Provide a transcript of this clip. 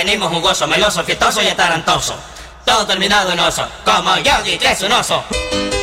venimos jugoso, meloso, fietoso y atarantoso. Todo terminado en oso, como Yogi, que es un oso.